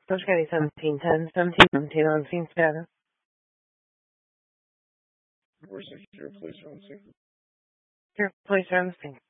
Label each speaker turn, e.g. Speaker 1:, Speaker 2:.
Speaker 1: Coach Kenny 1710, 1717 on scene status.
Speaker 2: Where's your police on scene?
Speaker 1: Your police are on the scene.